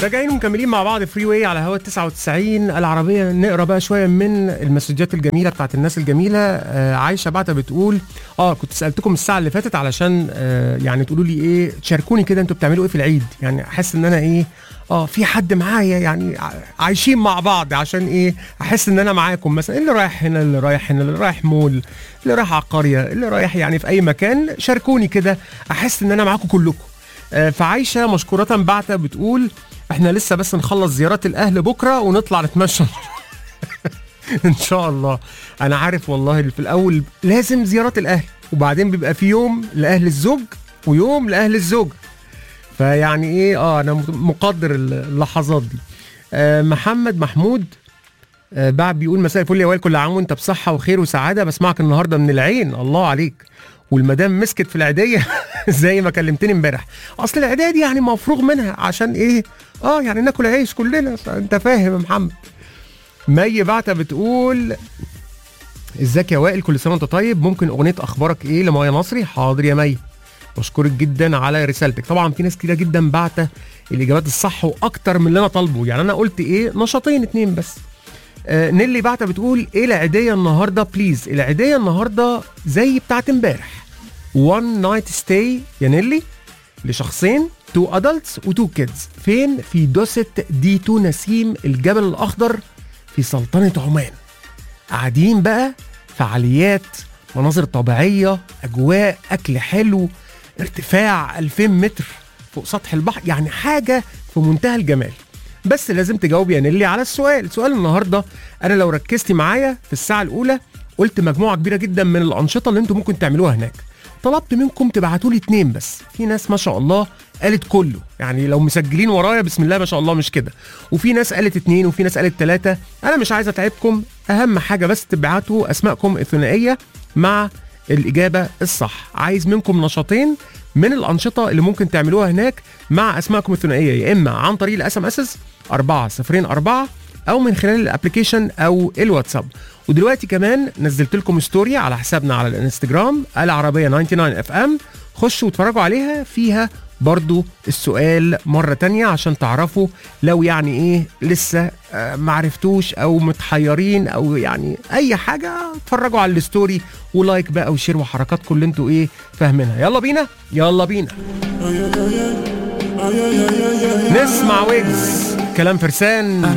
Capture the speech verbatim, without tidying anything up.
راجعين ومكملين مع بعض فري واي على هوا تسعة وتسعين العربيه. نقرا بقى شويه من المسجات الجميله بتاعت الناس الجميله. آه عايشه بعتها بتقول اه كنت سالتكم الساعه اللي فاتت علشان آه يعني تقولوا لي ايه، تشاركوني كده انتوا بتعملوا ايه في العيد، يعني احس ان انا ايه اه في حد معايا، يعني عايشين مع بعض، عشان ايه احس ان انا معاكم. مثلا اللي رايح هنا، اللي رايح هنا، اللي رايح مول، اللي رايح على القريه، اللي رايح يعني في اي مكان، شاركوني كده احس ان انا معاكم كلكم. آه فعايشه مشكوره بعتها بتقول احنا لسه بس نخلص زيارات الاهل بكره ونطلع نتمشى ان شاء الله. انا عارف والله في الاول لازم زيارات الاهل، وبعدين بيبقى في يوم لاهل الزوج ويوم لاهل الزوج، فيعني ايه اه انا مقدر اللحظات دي. آه محمد محمود آه بعد بيقول مساء الفل يا وائل، كل عام وانت بصحه وخير وسعاده، بسمعك النهارده من العين، الله عليك. والمدام مسكت في العيديه زي ما كلمتني امبارح. اصل العيديه دي يعني مفروغ منها عشان ايه اه يعني ناكل عيش كلنا، انت فاهم يا محمد. مي بعتها بتقول ازيك يا وائل، كل سنه وانت طيب، ممكن اغنيه اخبارك ايه لمايا نصري؟ حاضر يا مي، بشكرك جدا على رسالتك. طبعا في ناس كتيره جدا بعتة الاجابات الصح واكتر من اللي انا طالبه، يعني انا قلت ايه نشاطين اتنين بس. آه نيلي بعتة بتقول ايه العيديه النهارده بليز؟ العيديه النهارده زي بتاعت امبارح، one night stay يا نيلي لشخصين، two adults و two kids. فين؟ في دوسة دي تو نسيم الجبل الأخضر في سلطنة عمان. قاعدين بقى فعاليات، مناظر طبيعية، أجواء، أكل حلو، ارتفاع ألفين متر فوق سطح البحر، يعني حاجة في منتهى الجمال. بس لازم تجاوب يا نيلي على السؤال. سؤال النهاردة أنا لو ركزتي معايا في الساعة الأولى قلت مجموعة كبيرة جدا من الأنشطة اللي انتم ممكن تعملوها هناك. طلبت منكم تبعتوا لي اتنين بس، في ناس ما شاء الله قالت كله، يعني لو مسجلين ورايا بسم الله ما شاء الله مش كده، وفي ناس قالت اتنين وفي ناس قالت تلاتة. انا مش عايز اتعبكم، اهم حاجة بس تبعتوا اسماءكم الثنائية مع الاجابة الصح. عايز منكم نشاطين من الانشطة اللي ممكن تعملوها هناك مع اسماءكم الثنائية، يا اما عن طريق الاس ام اس أربعة صفر أربعة او من خلال الابليكيشن او الواتساب. ودلوقتي كمان نزلت لكم ستوري على حسابنا على الانستجرام العربيه تسعة وتسعين اف ام، خشوا واتفرجوا عليها، فيها برضو السؤال مرة تانية عشان تعرفوا لو يعني ايه لسه آه معرفتوش او متحيرين او يعني اي حاجة، اتفرجوا على الستوري ولايك بقى وشير وحركات كل انتوا ايه فاهمينها. يلا بينا يلا بينا نسمع ويجز كلام فرسان.